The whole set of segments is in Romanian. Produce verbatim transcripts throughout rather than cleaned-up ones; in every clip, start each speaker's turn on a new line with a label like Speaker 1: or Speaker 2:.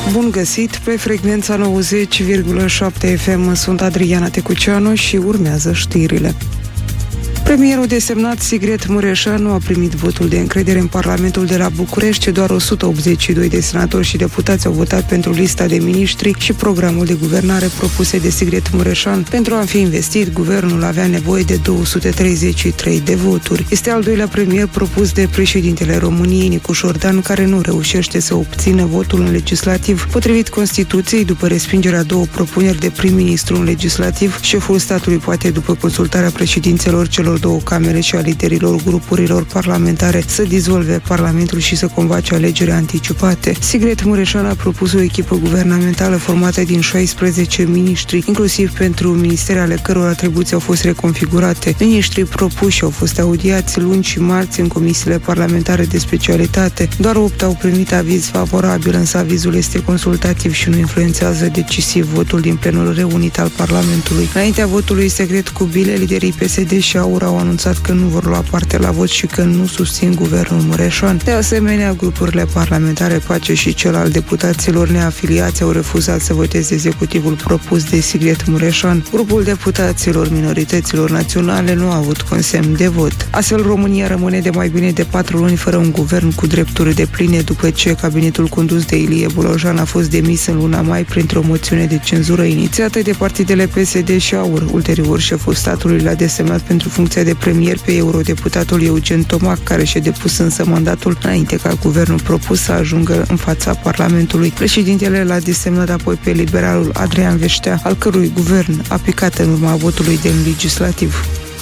Speaker 1: Bun găsit pe frecvența nouăzeci virgulă șapte F M. Sunt Adriana Tecuceanu și urmează știrile. Premierul desemnat Sigret Mureșan nu a primit votul de încredere în Parlamentul de la București. Doar o sută optzeci și doi de senatori și deputați au votat pentru lista de miniștri și programul de guvernare propuse de Sigret Mureșan. Pentru a fi investit, guvernul avea nevoie de două sute treizeci și trei de voturi. Este al doilea premier propus de președintele României, Nicu Șordan, care nu reușește să obțină votul în legislativ. Potrivit Constituției, după respingerea două propuneri de prim-ministru în legislativ, șeful statului poate, după consultarea președinților celor două camere și a liderilor grupurilor parlamentare, să dizolve Parlamentul și să convoace alegeri anticipate. Sigret Mureșan a propus o echipă guvernamentală formată din șaisprezece miniștri, inclusiv pentru ministere ale căror atribuții au fost reconfigurate. Miniștrii propuși au fost audiați luni și marți în comisiile parlamentare de specialitate. Doar opt au primit aviz favorabil, însă avizul este consultativ și nu influențează decisiv votul din plenul reunit al Parlamentului. Înaintea votului secret cu bile, liderii P S D și AUR au anunțat că nu vor lua parte la vot și că nu susțin guvernul Mureșan. De asemenea, grupurile parlamentare Pace și cel al deputaților neafiliați au refuzat să voteze executivul propus de Sigret Mureșan. Grupul deputaților minorităților naționale nu a avut consemn de vot. Astfel, România rămâne de mai bine de patru luni fără un guvern cu drepturi depline după ce cabinetul condus de Ilie Bolojan a fost demis în luna mai printr-o moțiune de cenzură inițiată de partidele P S D și AUR. Ulterior, șeful statului l-a desemnat pentru funcția de premier pe eurodeputatul Eugen Tomac, care și-a depus însă mandatul înainte ca guvernul propus să ajungă în fața Parlamentului. Președintele l-a desemnat apoi pe liberalul Adrian Veștea, al cărui guvern a picat în urma votului de legislativ.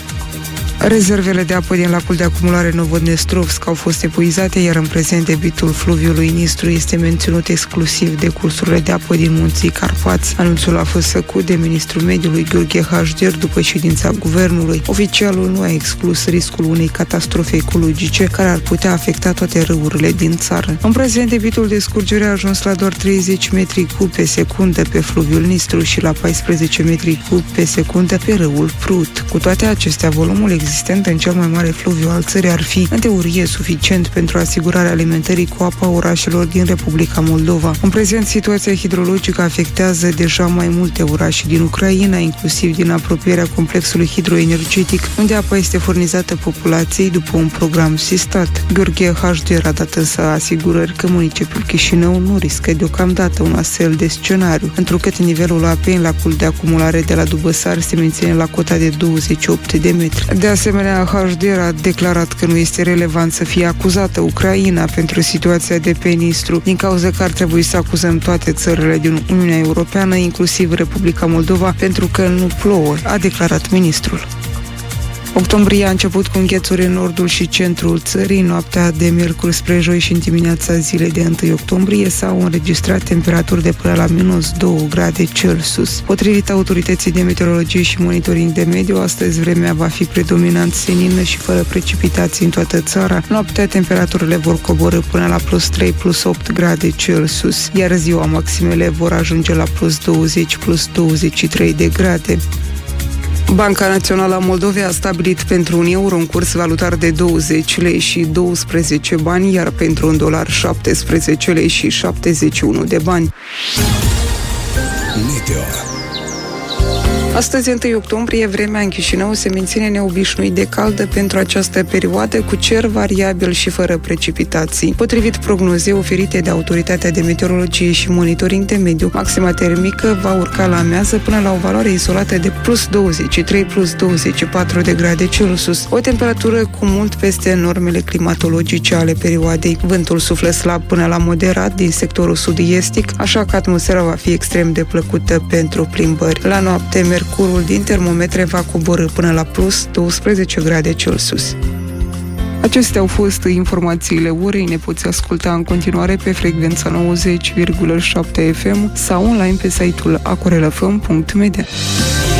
Speaker 1: Rezervele de apă din lacul de acumulare Novodnestrovsk au fost epuizate, iar în prezent debitul fluviului Nistru este menținut exclusiv de cursurile de apă din munții Carpați. Anunțul a fost făcut de ministrul mediului Gheorghe Hașder după ședința guvernului. Oficialul nu a exclus riscul unei catastrofe ecologice care ar putea afecta toate râurile din țară. În prezent, debitul de scurgere a ajuns la doar treizeci metri cub pe secundă pe fluviul Nistru și la paisprezece metri cub pe secundă pe râul Prut. Cu toate acestea, volumul existent în cel mai mare fluviu al țării ar fi, în teorie, suficient pentru asigurarea alimentării cu apa orașelor din Republica Moldova. În prezent, situația hidrologică afectează deja mai multe orașe din Ucraina, inclusiv din apropierea complexului hidroenergetic, unde apa este furnizată populației după un program sistat. Gheorghe Hașder a dat însă asigurări că municipiul Chișinău nu riscă deocamdată un astfel de scenariu, întrucât nivelul apei în lacul de acumulare de la Dubăsar se menține la cota de douăzeci și opt de metri. De asemenea, Hașder a declarat că nu este relevant să fie acuzată Ucraina pentru situația de pe Nistru, din cauza că ar trebui să acuzăm toate țările din Uniunea Europeană, inclusiv Republica Moldova, pentru că nu plouă, a declarat ministrul. Octombrie a început cu înghețuri în nordul și centrul țării. Noaptea de miercuri spre joi și în dimineața zilei de întâi octombrie s-au înregistrat temperaturi de până la minus doi grade Celsius. Potrivit autorității de meteorologie și monitoring de mediu, astăzi vremea va fi predominant senină și fără precipitații în toată țara. Noaptea temperaturile vor coborî până la plus trei plus opt grade Celsius, iar ziua maximele vor ajunge la plus douăzeci plus douăzeci și trei de grade. Banca Națională a Moldovei a stabilit pentru un euro un curs valutar de douăzeci lei și doisprezece bani, iar pentru un dolar șaptesprezece lei și șaptezeci și unu de bani. Meteo. Astăzi, întâi octombrie, vremea în Chișinău se menține neobișnuit de caldă pentru această perioadă, cu cer variabil și fără precipitații. Potrivit prognozei oferite de Autoritatea de Meteorologie și Monitoring de Mediu, maxima termică va urca la amiază până la o valoare izolată de plus douăzeci și trei plus douăzeci și patru de grade Celsius, o temperatură cu mult peste normele climatologice ale perioadei. Vântul suflă slab până la moderat din sectorul sud-estic, așa că atmosfera va fi extrem de plăcută pentru plimbări. La noapte, mercurul din termometre va coborî până la plus doisprezece grade Celsius. Acestea au fost informațiile orei. Ne poți asculta în continuare pe frecvența nouăzeci virgulă șapte F M sau online pe site-ul acorelafm punct media.